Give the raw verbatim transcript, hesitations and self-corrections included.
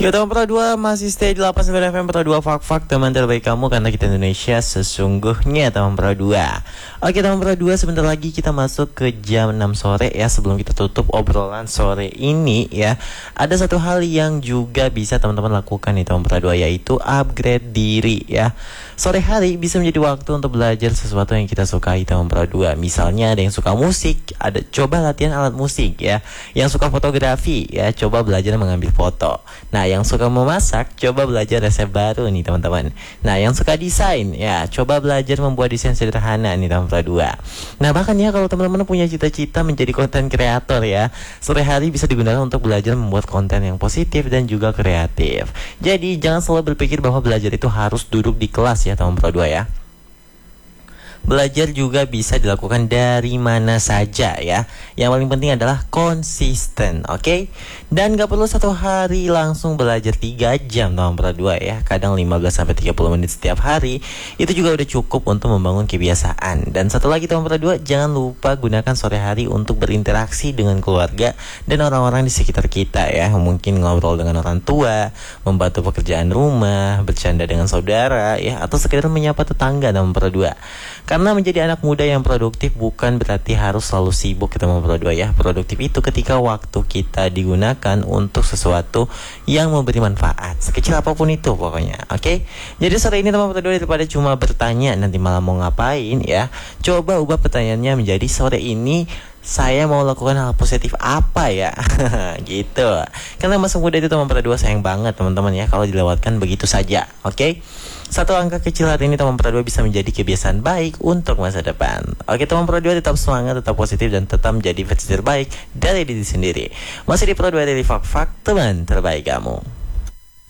Yo teman Pro dua masih stay di delapan puluh sembilan F M Pro dua Fak-Fak, teman terbaik kamu karena kita Indonesia sesungguhnya teman Pro dua. Oke teman Pro dua, sebentar lagi kita masuk ke jam enam sore ya. Sebelum kita tutup obrolan sore ini ya, ada satu hal yang juga bisa teman-teman lakukan nih teman Pro dua, yaitu upgrade diri ya. Sore hari bisa menjadi waktu untuk belajar sesuatu yang kita sukai teman Pro dua. Misalnya ada yang suka musik, ada coba latihan alat musik ya. Yang suka fotografi ya, coba belajar mengambil foto. Nah, yang suka memasak, coba belajar resep baru nih teman-teman. Nah, yang suka desain, ya coba belajar membuat desain sederhana nih teman Pro dua. Nah, bahkan ya kalau teman-teman punya cita-cita menjadi konten kreator ya, sore hari bisa digunakan untuk belajar membuat konten yang positif dan juga kreatif. Jadi, jangan selalu berpikir bahwa belajar itu harus duduk di kelas ya teman Pro dua ya. Belajar juga bisa dilakukan dari mana saja ya. Yang paling penting adalah konsisten, oke? Okay? Dan gak perlu satu hari langsung belajar tiga jam teman Pro dua ya. Kadang lima belas sampai tiga puluh menit setiap hari itu juga udah cukup untuk membangun kebiasaan. Dan satu lagi teman Pro dua, jangan lupa gunakan sore hari untuk berinteraksi dengan keluarga dan orang-orang di sekitar kita ya. Mungkin ngobrol dengan orang tua, membantu pekerjaan rumah, bercanda dengan saudara ya, atau sekedar menyapa tetangga teman Pro dua. Karena menjadi anak muda yang produktif bukan berarti harus selalu sibuk kita teman Pro dua ya. Produktif itu ketika waktu kita digunakan untuk sesuatu yang memberi manfaat, sekecil apapun itu pokoknya, oke? Okay? Jadi sore ini teman Pro dua, daripada cuma bertanya nanti malam mau ngapain ya, coba ubah pertanyaannya menjadi sore ini saya mau lakukan hal positif apa ya. Gitu. Karena masa muda itu teman Pro dua sayang banget teman-teman ya kalau dilewatkan begitu saja, oke? Okay? Satu angka kecil hari ini teman Pro dua bisa menjadi kebiasaan baik untuk masa depan. Oke teman Pro dua, tetap semangat, tetap positif, dan tetap menjadi versi terbaik dari diri sendiri. Masih di Pro dua dari Fak-Fak, teman terbaik kamu.